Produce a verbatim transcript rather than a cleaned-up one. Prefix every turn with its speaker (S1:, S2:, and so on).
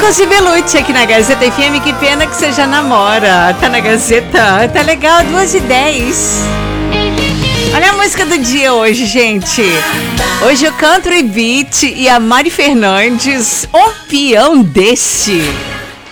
S1: Doce Belucci aqui na Gazeta F M, que pena que você já namora. Tá na Gazeta? Tá legal, duas e dez. Olha a música do dia hoje, gente. Hoje o Country Beat e a Mari Fernandes, um peão desse.